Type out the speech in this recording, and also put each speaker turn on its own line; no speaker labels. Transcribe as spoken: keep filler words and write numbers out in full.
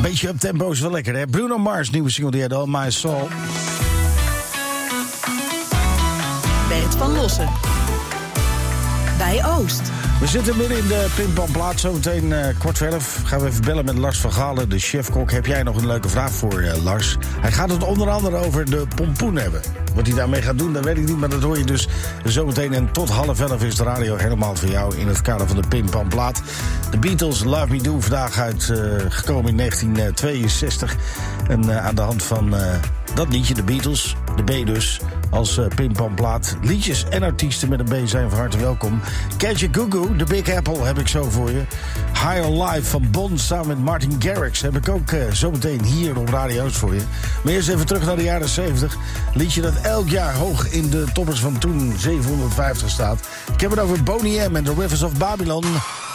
Een beetje uptempo is wel lekker, hè? Bruno Mars, nieuwe single die had al, My Soul.
Bert van Lossen. Bij Oost.
We zitten midden in de Pimpamplaat. Zometeen uh, kwart voor elf gaan we even bellen met Lars van Galen, de chefkok. Heb jij nog een leuke vraag voor uh, Lars? Hij gaat het onder andere over de pompoen hebben. Wat hij daarmee gaat doen, dat weet ik niet. Maar dat hoor je dus zometeen. En tot half elf is de radio helemaal voor jou in het kader van de Pimpamplaat. De Beatles, Love Me Do, vandaag uitgekomen uh, in negentien tweeënzestig. En uh, aan de hand van uh, dat liedje, de Beatles, de B dus, als uh, Pimpamplaat. Liedjes en artiesten met een B zijn van harte welkom. Catch a Goo-Goo, de Big Apple, heb ik zo voor je. High on Life van Bon samen met Martin Garrix heb ik ook uh, zometeen hier op radio's voor je. Maar eerst even terug naar de jaren zeventig. Liedje dat elk jaar hoog in de toppers van toen zevenhonderdvijftig staat. Ik heb het over Boney M en The Rivers of Babylon.